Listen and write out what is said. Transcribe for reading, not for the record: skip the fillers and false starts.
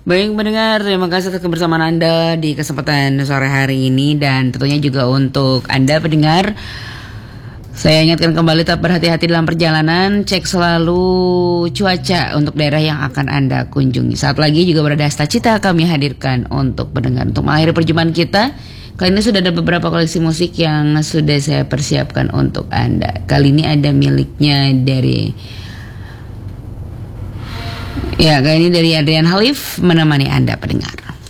Baik mendengar, terima kasih atas kebersamaan Anda di kesempatan sore hari ini. Dan tentunya juga untuk Anda pendengar, saya ingatkan kembali tetap berhati-hati dalam perjalanan. Cek selalu cuaca untuk daerah yang akan Anda kunjungi. Saat lagi juga berada Asta Cita kami hadirkan untuk pendengar. Untuk mengakhiri perjumpaan kita, kali ini sudah ada beberapa koleksi musik yang sudah saya persiapkan untuk Anda. Kali ini ada miliknya kali ini dari Adrian Halif menemani Anda pendengar.